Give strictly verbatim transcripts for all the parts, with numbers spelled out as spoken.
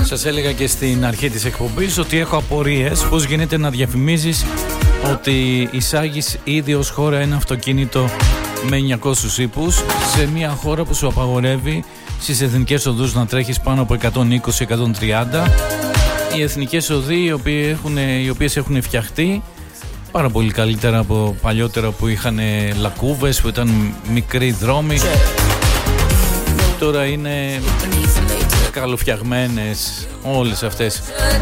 Σας έλεγα και στην αρχή της εκπομπής ότι έχω απορίες πώς γίνεται να διαφημίζεις ότι εισάγεις ήδη ως χώρα ένα αυτοκίνητο με εννιακόσιους ύπους σε μια χώρα που σου απαγορεύει στις εθνικές οδούς να τρέχεις πάνω από εκατόν είκοσι με εκατόν τριάντα. Οι εθνικές οδοί οι οποίες έχουν, οι οποίες έχουν φτιαχτεί πάρα πολύ καλύτερα από παλιότερα που είχαν λακκούβες, που ήταν μικροί δρόμοι. Τώρα είναι καλοφτιαγμένες όλες αυτές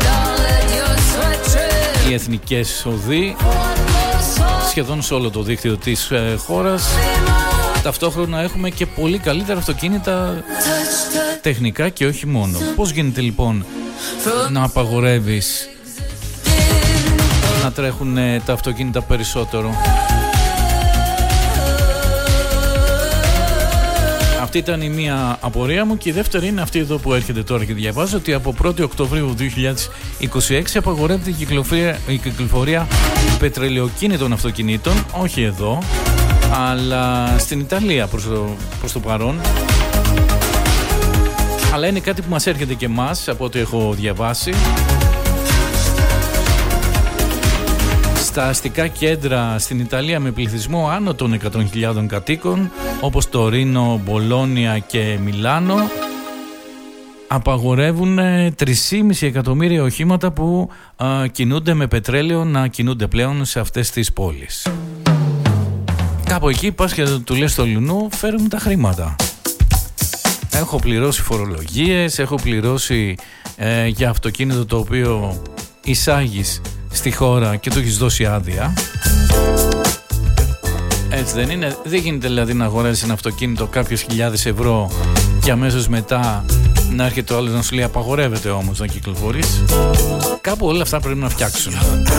οι εθνικές οδοί σχεδόν σε όλο το δίκτυο της ε, χώρας. Ταυτόχρονα έχουμε και πολύ καλύτερα αυτοκίνητα τεχνικά και όχι μόνο. Πώς γίνεται λοιπόν να απαγορεύεις να τρέχουν ε, τα αυτοκίνητα περισσότερο? Αυτή ήταν η μία απορία μου και η δεύτερη είναι αυτή εδώ που έρχεται τώρα και διαβάζω ότι από πρώτη Οκτωβρίου δύο χιλιάδες είκοσι έξι απαγορεύεται η κυκλοφορία, η κυκλοφορία πετρελαιοκίνητων αυτοκινήτων, όχι εδώ αλλά στην Ιταλία προς το, προς το παρόν, αλλά είναι κάτι που μας έρχεται και εμάς από ό,τι έχω διαβάσει. Στα αστικά κέντρα στην Ιταλία με πληθυσμό άνω των εκατό χιλιάδων κατοίκων όπως το Ρήνο, Μπολόνια και Μιλάνο απαγορεύουν τρία κόμμα πέντε εκατομμύρια οχήματα που α, κινούνται με πετρέλαιο να κινούνται πλέον σε αυτές τις πόλεις. Κάπου εκεί πας και του λες στο λουνού φέρουν τα χρήματα. Έχω πληρώσει φορολογίες, έχω πληρώσει ε, για αυτοκίνητο το οποίο εισάγεις στη χώρα και του έχεις δώσει άδεια. Έτσι δεν είναι? Δεν γίνεται δηλαδή να αγοράζεις ένα αυτοκίνητο κάποιες χιλιάδες ευρώ και αμέσως μετά να έρχεται ο άλλος να σου λέει απαγορεύεται όμως να κυκλοφορείς. Κάπου όλα αυτά πρέπει να φτιάξουν.